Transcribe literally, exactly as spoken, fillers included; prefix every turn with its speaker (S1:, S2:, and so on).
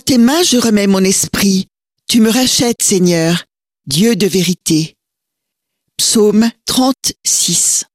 S1: tes mains je remets mon esprit. Tu me rachètes, Seigneur, Dieu de vérité. Psaume trente-six.